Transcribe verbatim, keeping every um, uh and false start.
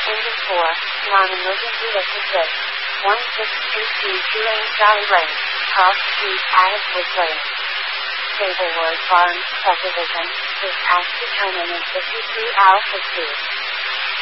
Engine four, non-emergency exit. one six two two two Ames Valley Lane, Cross Street, Ironwood Lane. Stable Word Farm, Subdivision, dispatch determined in fifty-three Alpha two.